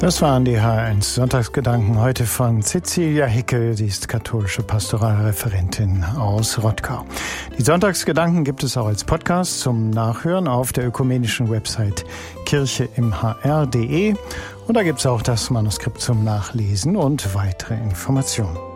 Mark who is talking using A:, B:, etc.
A: Das waren die H1 Sonntagsgedanken heute von Cecilia Hickel. Sie ist katholische Pastoralreferentin aus Rottgau. Die Sonntagsgedanken gibt es auch als Podcast zum Nachhören auf der ökumenischen Website kircheimhr.de. Und da gibt es auch das Manuskript zum Nachlesen und weitere Informationen.